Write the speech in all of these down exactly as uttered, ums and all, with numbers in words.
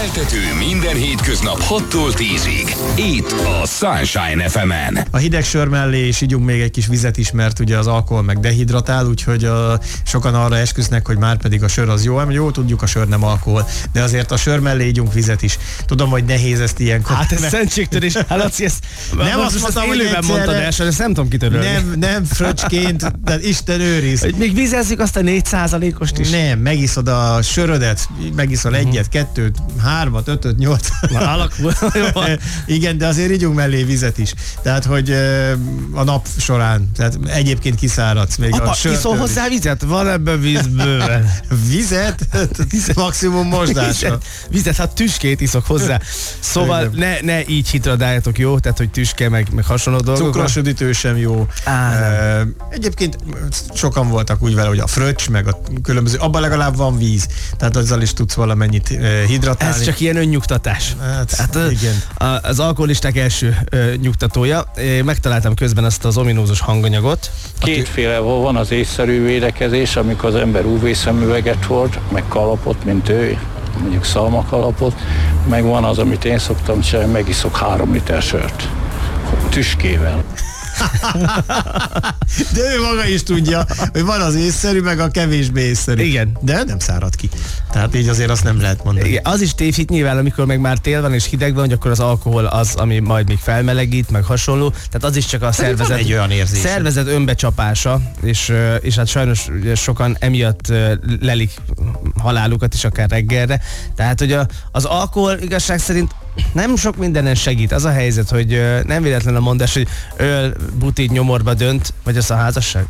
Keltető minden hétköznap hattól tízig. Itt a Sunshine ef emen. A hideg sör mellé is ígyunk még egy kis vizet is, mert ugye az alkohol meg dehidratál, úgyhogy a, sokan arra esküsznek, hogy már pedig a sör az jó, ám jó, tudjuk, a sör nem alkohol, de azért a sör mellé ígyunk vizet is. Tudom, hogy nehéz ezt ilyenkor. Hát ez szentségtörés. Hát Laci, ezt nem azt mondtam, hogy élőben mondtad el, ezt nem tudom kitörölni. Nem, nem fröccsként, de Isten őriz. Hogy még vizezzük azt a négy százalékost is. Nem, megiszod a sörödet, megiszol uh-huh. egyet, kettőt, hármat, ötöt, nyolcat. Alakul. Igen, de azért ígyunk mellé vizet is. Tehát, hogy a nap során, tehát egyébként kiszáradsz még. Apa, a sörtől iszol hozzá vizet? Van ebben víz bőven. Vizet? Maximum mosdása. Vizet, vizet, hát tüskét iszok hozzá. Szóval ne, ne így hidratáljatok, jó? Tehát, hogy tüske, meg, meg hasonló dolgok. Cukros üdítő sem jó. Á, e, egyébként sokan voltak úgy vele, hogy a fröccs, meg a különböző, abban legalább van víz. Tehát azzal is tudsz valamennyit hidratálni. Ez csak ilyen önnyugtatás. Hát, hát, igen. Az alkoholisták első ö, nyugtatója. Megtaláltam közben azt az ominózus hanganyagot. Kétféle van, az észszerű védekezés, amikor az ember ú vé-szemüveget hord, meg kalapot, mint ő, mondjuk szalmakalapot, meg van az, amit én szoktam csinálni, megiszok három liter sört. Tüskével. De ő maga is tudja, hogy van az észszerű, meg a kevésbé észszerű. Igen. De nem szárad ki. Tehát így azért azt nem lehet mondani. Igen, az is tévhit nyilván, amikor meg már tél van és hideg van, hogy akkor az alkohol az, ami majd még felmelegít, meg hasonló. Tehát az is csak a szervezet, egy olyan érzés. szervezet önbecsapása, és, és hát sajnos sokan emiatt lelik halálukat is akár reggelre. Tehát, hogy a, az alkohol igazság szerint nem sok mindenen segít. Az a helyzet, hogy nem véletlen a mondás, hogy öl, butit nyomorba dönt, vagy az a házasság?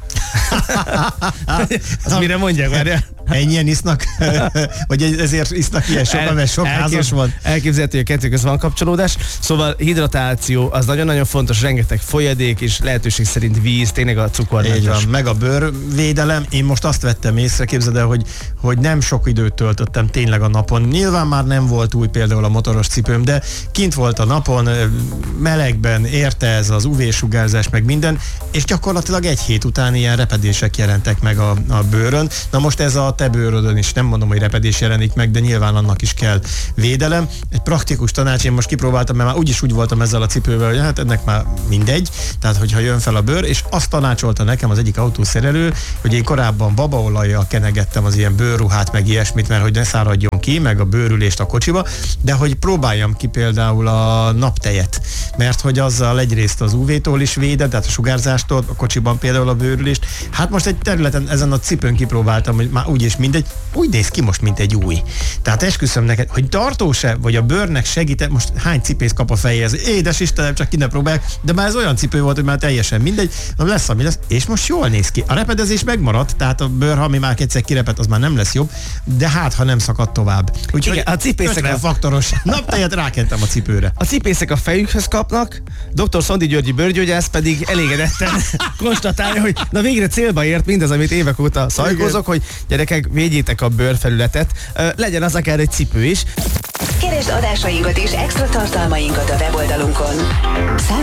Az mire mondják, várjál? Ennyien isznak? Vagy ezért isznak ilyen sokan, mert sok Elkép, házas van? Elképzelhető, hogy a kettő között van kapcsolódás. Szóval hidratáció az nagyon-nagyon fontos, rengeteg folyadék és lehetőség szerint víz, tényleg a cukormentes. Így van, meg a bőrvédelem. Én most azt vettem észre, képzeld el, hogy, hogy nem sok időt töltöttem tényleg a napon. Nyilván már nem volt új például a motoros cipőm, de kint volt a napon, melegben érte ez az ú vé-sugárzás, meg minden, és gyakorlatilag egy hét után ilyen repedések jelentek meg a, a bőrön. Na most ez a te bőrödön is, nem mondom, hogy repedés jelenik meg, de nyilván annak is kell védelem. Egy praktikus tanács, én most kipróbáltam, mert már úgyis úgy voltam ezzel a cipővel, hogy hát ennek már mindegy, tehát hogyha jön fel a bőr, és azt tanácsolta nekem az egyik autószerelő, hogy én korábban babaolajjal kenegettem az ilyen bőrruhát, meg ilyesmit, mert hogy ne száradjon ki, meg a bőrülést a kocsiba, de hogy próbáljam ki például a naptejet, mert hogy azzal egyrészt az ú vé-tól is véded, tehát a sugárzástól, a kocsiban például a bőrülést. Hát most egy területen ezen a cipőn kipróbáltam, hogy már úgyis mindegy, úgy néz ki most, mint egy új. Tehát esküszöm neked, hogy tartós-e, vagy a bőrnek segít, most hány cipész kap a fejéhez, édes Istenem, csak ki ne próbálják, de már ez olyan cipő volt, hogy már teljesen mindegy, na lesz, ami lesz, és most jól néz ki. A repedezés megmaradt, tehát a bőr, ha mi már egyszer kirepet, az már nem lesz jobb, de hát, ha nem szakad tovább. Úgyhogy a cipészek a faktoros naptejet rákentem a cipőre. A cipészek a fejükhöz kapnak, doktor Szondi Györgyi bőrgyógyász pedig elégedetten konstatálja, hogy na végre célba ért mindaz, amit évek óta szajkózok, hogy gyerekek, védjétek a bőrfelületet, legyen az akár egy cipő is. Keresd adásainkat és extra tartalmainkat a weboldalunkon.